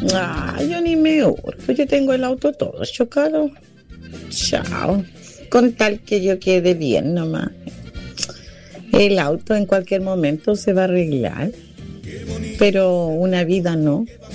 Ah, yo ni me urjo, yo tengo el auto todo chocado. Chao. Con tal que yo quede bien nomás. El auto en cualquier momento se va a arreglar, pero una vida no.